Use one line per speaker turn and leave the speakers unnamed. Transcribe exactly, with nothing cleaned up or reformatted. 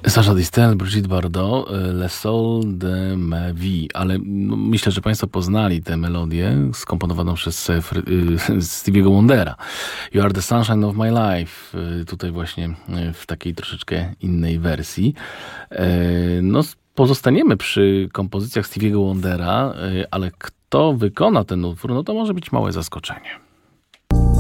Sacha Distel, Brigitte Bardot, Le Sol de ma vie. Ale no, myślę, że Państwo poznali tę melodię skomponowaną przez y, Stevie'ego Wondera. You are the sunshine of my life. Y, tutaj właśnie y, w takiej troszeczkę innej wersji. Y, no, pozostaniemy przy kompozycjach Stevie'ego Wondera, y, ale kto wykona ten utwór, no to może być małe zaskoczenie.